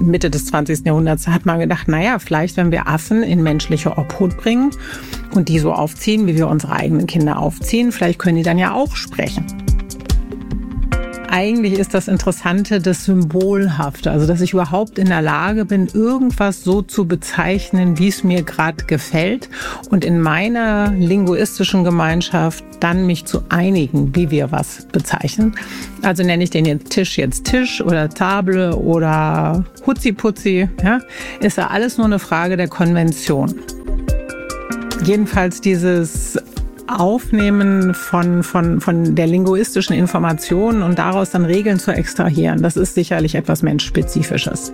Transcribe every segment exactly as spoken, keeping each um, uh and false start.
Mitte des zwanzigsten Jahrhunderts hat man gedacht, naja, vielleicht, wenn wir Affen in menschliche Obhut bringen und die so aufziehen, wie wir unsere eigenen Kinder aufziehen, vielleicht können die dann ja auch sprechen. Eigentlich ist das Interessante das Symbolhafte, also dass ich überhaupt in der Lage bin, irgendwas so zu bezeichnen, wie es mir gerade gefällt und in meiner linguistischen Gemeinschaft dann mich zu einigen, wie wir was bezeichnen. Also nenne ich den jetzt Tisch jetzt Tisch oder Table oder Hutzi-Putzi, ja? Ist ja alles nur eine Frage der Konvention. Jedenfalls dieses Aufnehmen von, von, von der linguistischen Information und daraus dann Regeln zu extrahieren, das ist sicherlich etwas Menschspezifisches.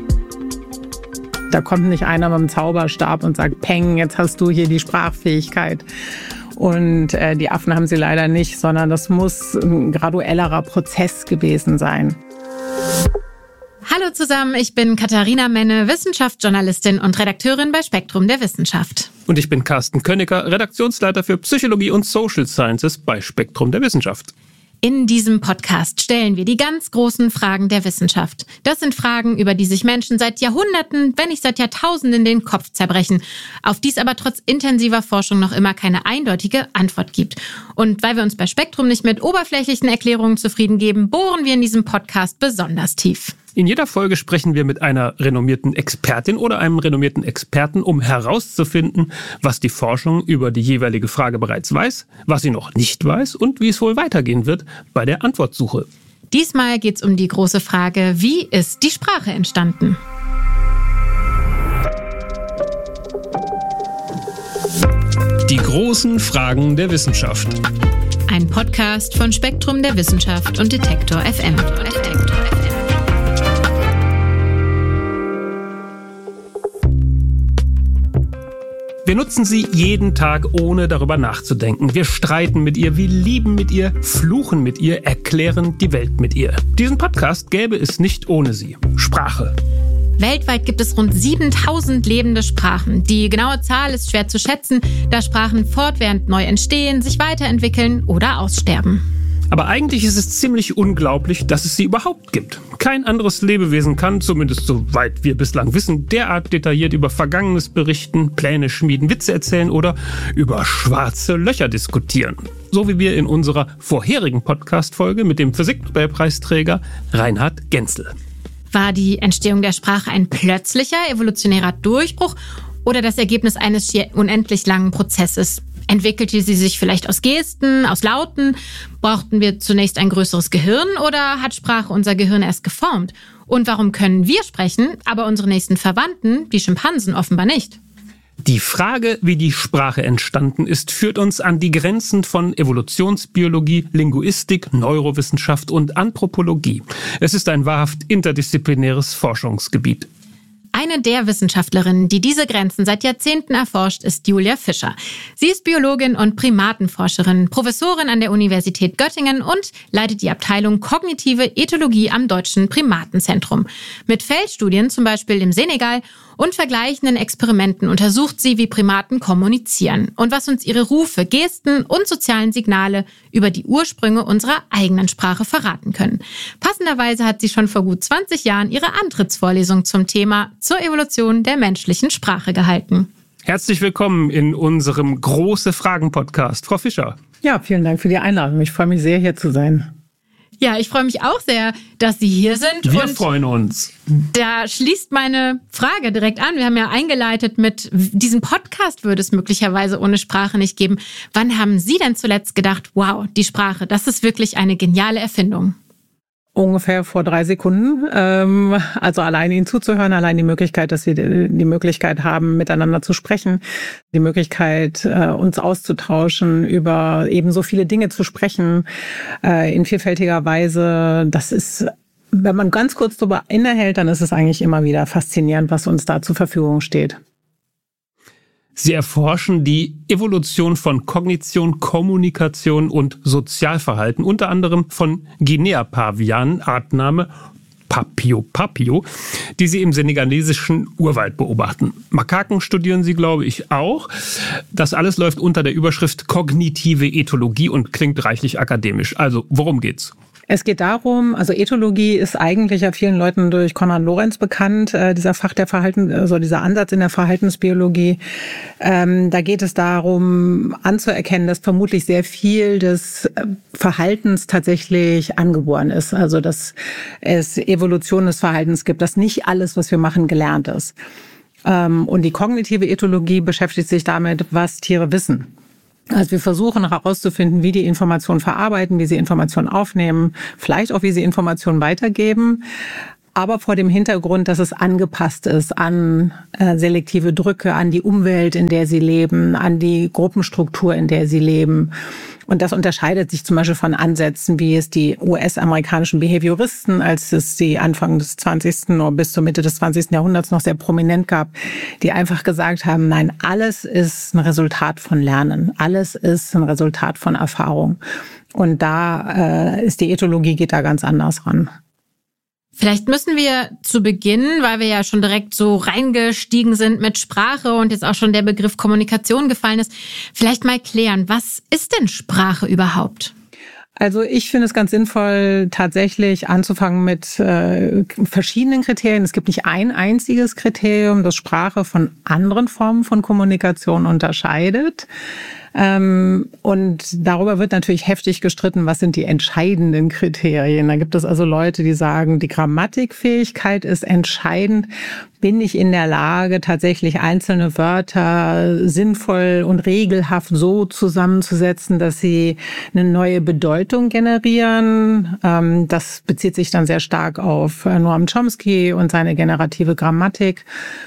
Da kommt nicht einer mit dem Zauberstab und sagt, Peng, jetzt hast du hier die Sprachfähigkeit. Und äh, die Affen haben sie leider nicht, sondern das muss ein graduellerer Prozess gewesen sein. Hallo zusammen, ich bin Katharina Menne, Wissenschaftsjournalistin und Redakteurin bei Spektrum der Wissenschaft. Und ich bin Carsten Königer, Redaktionsleiter für Psychologie und Social Sciences bei Spektrum der Wissenschaft. In diesem Podcast stellen wir die ganz großen Fragen der Wissenschaft. Das sind Fragen, über die sich Menschen seit Jahrhunderten, wenn nicht seit Jahrtausenden den Kopf zerbrechen, auf die es aber trotz intensiver Forschung noch immer keine eindeutige Antwort gibt. Und weil wir uns bei Spektrum nicht mit oberflächlichen Erklärungen zufrieden geben, bohren wir in diesem Podcast besonders tief. In jeder Folge sprechen wir mit einer renommierten Expertin oder einem renommierten Experten, um herauszufinden, was die Forschung über die jeweilige Frage bereits weiß, was sie noch nicht weiß und wie es wohl weitergehen wird bei der Antwortsuche. Diesmal geht es um die große Frage, wie ist die Sprache entstanden? Die großen Fragen der Wissenschaft. Ein Podcast von Spektrum der Wissenschaft und Detektor F M. Wir nutzen sie jeden Tag, ohne darüber nachzudenken. Wir streiten mit ihr, wir lieben mit ihr, fluchen mit ihr, erklären die Welt mit ihr. Diesen Podcast gäbe es nicht ohne sie. Sprache. Weltweit gibt es rund siebentausend lebende Sprachen. Die genaue Zahl ist schwer zu schätzen, da Sprachen fortwährend neu entstehen, sich weiterentwickeln oder aussterben. Aber eigentlich ist es ziemlich unglaublich, dass es sie überhaupt gibt. Kein anderes Lebewesen kann, zumindest soweit wir bislang wissen, derart detailliert über Vergangenes berichten, Pläne schmieden, Witze erzählen oder über schwarze Löcher diskutieren. So wie wir in unserer vorherigen Podcast-Folge mit dem Physiknobelpreisträger Reinhard Genzel. War die Entstehung der Sprache ein plötzlicher evolutionärer Durchbruch oder das Ergebnis eines schier unendlich langen Prozesses? Entwickelte sie sich vielleicht aus Gesten, aus Lauten? Brauchten wir zunächst ein größeres Gehirn oder hat Sprache unser Gehirn erst geformt? Und warum können wir sprechen, aber unsere nächsten Verwandten, die Schimpansen, offenbar nicht? Die Frage, wie die Sprache entstanden ist, führt uns an die Grenzen von Evolutionsbiologie, Linguistik, Neurowissenschaft und Anthropologie. Es ist ein wahrhaft interdisziplinäres Forschungsgebiet. Eine der Wissenschaftlerinnen, die diese Grenzen seit Jahrzehnten erforscht, ist Julia Fischer. Sie ist Biologin und Primatenforscherin, Professorin an der Universität Göttingen und leitet die Abteilung Kognitive Ethologie am Deutschen Primatenzentrum. Mit Feldstudien, zum Beispiel im Senegal, und vergleichenden Experimenten untersucht sie, wie Primaten kommunizieren und was uns ihre Rufe, Gesten und sozialen Signale über die Ursprünge unserer eigenen Sprache verraten können. Passenderweise hat sie schon vor gut zwanzig Jahren ihre Antrittsvorlesung zum Thema zur Evolution der menschlichen Sprache gehalten. Herzlich willkommen in unserem Große Fragen-Podcast, Frau Fischer. Ja, vielen Dank für die Einladung. Ich freue mich sehr, hier zu sein. Ja, ich freue mich auch sehr, dass Sie hier sind. Wir und freuen uns. Da schließt meine Frage direkt an. Wir haben ja eingeleitet mit, diesen Podcast würde es möglicherweise ohne Sprache nicht geben. Wann haben Sie denn zuletzt gedacht, wow, die Sprache, das ist wirklich eine geniale Erfindung? Ungefähr vor drei Sekunden. Ähm, also allein Ihnen zuzuhören, allein die Möglichkeit, dass wir die Möglichkeit haben, miteinander zu sprechen, die Möglichkeit, äh, uns auszutauschen, über eben so viele Dinge zu sprechen, äh, in vielfältiger Weise. Das ist, wenn man ganz kurz darüber innehält, dann ist es eigentlich immer wieder faszinierend, was uns da zur Verfügung steht. Sie erforschen die Evolution von Kognition, Kommunikation und Sozialverhalten, unter anderem von Guinea-Pavianen, Artname Papio Papio, die sie im senegalesischen Urwald beobachten. Makaken studieren sie, glaube ich, auch. Das alles läuft unter der Überschrift Kognitive Ethologie und klingt reichlich akademisch. Also, worum geht's? Es geht darum, also Ethologie ist eigentlich ja vielen Leuten durch Konrad Lorenz bekannt, äh, dieser Fach der Verhalten, also dieser Ansatz in der Verhaltensbiologie. Ähm, da geht es darum, anzuerkennen, dass vermutlich sehr viel des Verhaltens tatsächlich angeboren ist. Also dass es Evolution des Verhaltens gibt, dass nicht alles, was wir machen, gelernt ist. Ähm, und die kognitive Ethologie beschäftigt sich damit, was Tiere wissen. Also wir versuchen herauszufinden, wie die Informationen verarbeiten, wie sie Informationen aufnehmen, vielleicht auch, wie sie Informationen weitergeben, aber vor dem Hintergrund, dass es angepasst ist an äh, selektive Drücke, an die Umwelt, in der sie leben, an die Gruppenstruktur, in der sie leben. Und das unterscheidet sich zum Beispiel von Ansätzen, wie es die U S-amerikanischen Behavioristen, als es die Anfang des zwanzigsten oder bis zur Mitte des zwanzigsten Jahrhunderts noch sehr prominent gab, die einfach gesagt haben, nein, alles ist ein Resultat von Lernen, alles ist ein Resultat von Erfahrung. Und da äh, ist die Ethologie, geht da ganz anders ran. Vielleicht müssen wir zu Beginn, weil wir ja schon direkt so reingestiegen sind mit Sprache und jetzt auch schon der Begriff Kommunikation gefallen ist, vielleicht mal klären, was ist denn Sprache überhaupt? Also ich finde es ganz sinnvoll, tatsächlich anzufangen mit äh, verschiedenen Kriterien. Es gibt nicht ein einziges Kriterium, das Sprache von anderen Formen von Kommunikation unterscheidet. Ähm, und darüber wird natürlich heftig gestritten, was sind die entscheidenden Kriterien. Da gibt es also Leute, die sagen, die Grammatikfähigkeit ist entscheidend. Bin ich in der Lage, tatsächlich einzelne Wörter sinnvoll und regelhaft so zusammenzusetzen, dass sie eine neue Bedeutung generieren? Ähm, das bezieht sich dann sehr stark auf Noam Chomsky und seine generative Grammatik.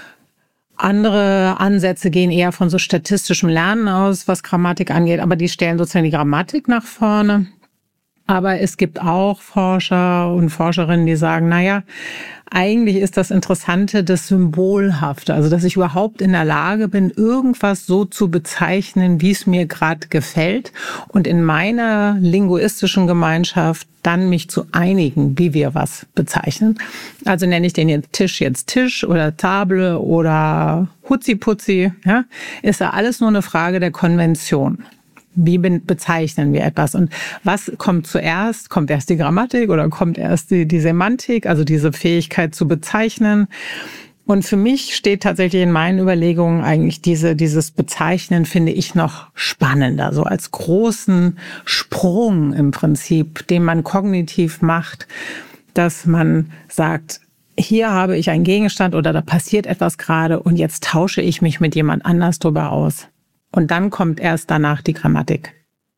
Andere Ansätze gehen eher von so statistischem Lernen aus, was Grammatik angeht, aber die stellen sozusagen die Grammatik nach vorne. Aber es gibt auch Forscher und Forscherinnen, die sagen, naja, eigentlich ist das Interessante das Symbolhafte, also dass ich überhaupt in der Lage bin, irgendwas so zu bezeichnen, wie es mir gerade gefällt und in meiner linguistischen Gemeinschaft dann mich zu einigen, wie wir was bezeichnen. Also nenne ich den jetzt Tisch jetzt Tisch oder Table oder Hutzi-Putzi, ja, ist ja alles nur eine Frage der Konvention. Wie bezeichnen wir etwas? Und was kommt zuerst? Kommt erst die Grammatik oder kommt erst die, die Semantik, also diese Fähigkeit zu bezeichnen? Und für mich steht tatsächlich in meinen Überlegungen eigentlich diese, dieses Bezeichnen, finde ich, noch spannender, so als großen Sprung im Prinzip, den man kognitiv macht, dass man sagt, hier habe ich einen Gegenstand oder da passiert etwas gerade und jetzt tausche ich mich mit jemand anders drüber aus. Und dann kommt erst danach die Grammatik.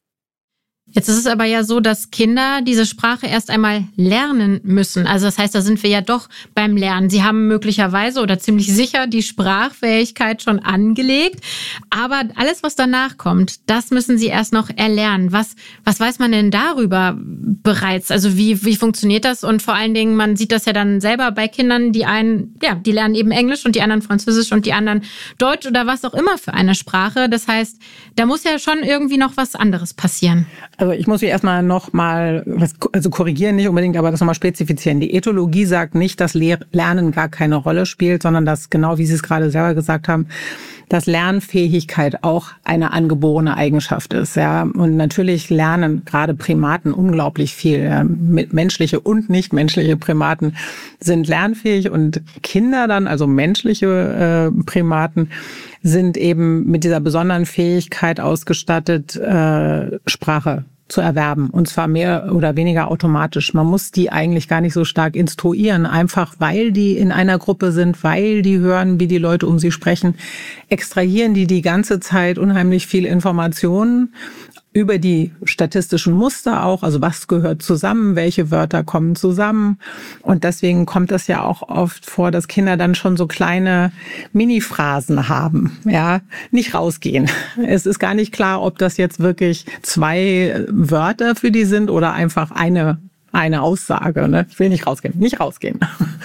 Jetzt ist es aber ja so, dass Kinder diese Sprache erst einmal lernen müssen. Also das heißt, da sind wir ja doch beim Lernen. Sie haben möglicherweise oder ziemlich sicher die Sprachfähigkeit schon angelegt. Aber alles, was danach kommt, das müssen Sie erst noch erlernen. Was, was weiß man denn darüber bereits? Also wie, wie funktioniert das? Und vor allen Dingen, man sieht das ja dann selber bei Kindern, die einen, ja, die lernen eben Englisch und die anderen Französisch und die anderen Deutsch oder was auch immer für eine Sprache. Das heißt, da muss ja schon irgendwie noch was anderes passieren. Also ich muss mich erstmal noch mal, also korrigieren nicht unbedingt, aber das nochmal spezifizieren. Die Ethologie sagt nicht, dass Lernen gar keine Rolle spielt, sondern dass, genau wie Sie es gerade selber gesagt haben, dass Lernfähigkeit auch eine angeborene Eigenschaft ist. Ja. Und natürlich lernen gerade Primaten unglaublich viel. Ja. Menschliche und nichtmenschliche Primaten sind lernfähig und Kinder dann, also menschliche äh, Primaten, sind eben mit dieser besonderen Fähigkeit ausgestattet, äh, Sprache zu erwerben. Und zwar mehr oder weniger automatisch. Man muss die eigentlich gar nicht so stark instruieren, einfach weil die in einer Gruppe sind, weil die hören, wie die Leute um sie sprechen, extrahieren die die ganze Zeit unheimlich viel Informationen über die statistischen Muster auch, also was gehört zusammen, welche Wörter kommen zusammen. Und deswegen kommt es ja auch oft vor, dass Kinder dann schon so kleine Mini-Phrasen haben, ja, nicht rausgehen. Es ist gar nicht klar, ob das jetzt wirklich zwei Wörter für die sind oder einfach eine, eine Aussage, ne? Ich will nicht rausgehen, nicht rausgehen.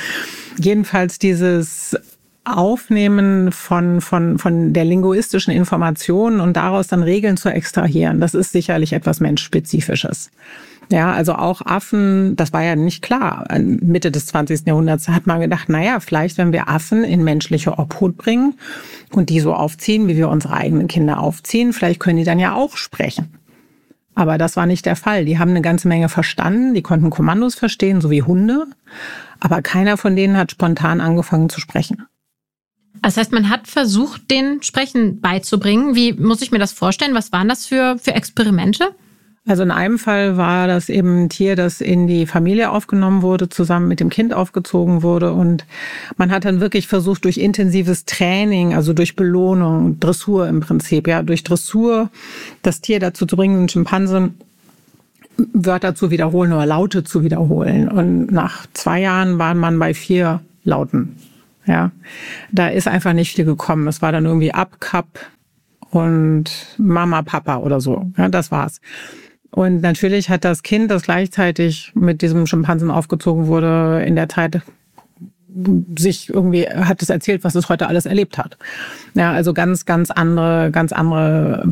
Jedenfalls dieses Aufnehmen von, von, von der linguistischen Information und daraus dann Regeln zu extrahieren, das ist sicherlich etwas Menschspezifisches. Ja, also auch Affen, das war ja nicht klar. Mitte des zwanzigsten Jahrhunderts hat man gedacht, naja, vielleicht, wenn wir Affen in menschliche Obhut bringen und die so aufziehen, wie wir unsere eigenen Kinder aufziehen, vielleicht können die dann ja auch sprechen. Aber das war nicht der Fall. Die haben eine ganze Menge verstanden, die konnten Kommandos verstehen, so wie Hunde. Aber keiner von denen hat spontan angefangen zu sprechen. Das heißt, man hat versucht, den Sprechen beizubringen. Wie muss ich mir das vorstellen? Was waren das für, für Experimente? Also in einem Fall war das eben ein Tier, das in die Familie aufgenommen wurde, zusammen mit dem Kind aufgezogen wurde. Und man hat dann wirklich versucht, durch intensives Training, also durch Belohnung, Dressur im Prinzip, ja, durch Dressur das Tier dazu zu bringen, einen Schimpansen Wörter zu wiederholen oder Laute zu wiederholen. Und nach zwei Jahren war man bei vier Lauten. Ja, da ist einfach nicht viel gekommen. Es war dann irgendwie Ab, Kap und Mama, Papa oder so. Ja, das war's. Und natürlich hat das Kind, das gleichzeitig mit diesem Schimpansen aufgezogen wurde, in der Zeit sich irgendwie, hat es erzählt, was es heute alles erlebt hat. Ja, also ganz, ganz andere, ganz andere